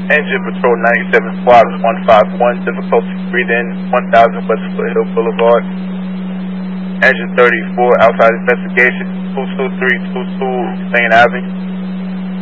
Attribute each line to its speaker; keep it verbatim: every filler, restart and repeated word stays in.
Speaker 1: Engine Patrol ninety-seven Squad one five one, difficulty breathe in one thousand West Foothill Boulevard. Engine thirty-four, outside investigation two two three two two Saint Avenue.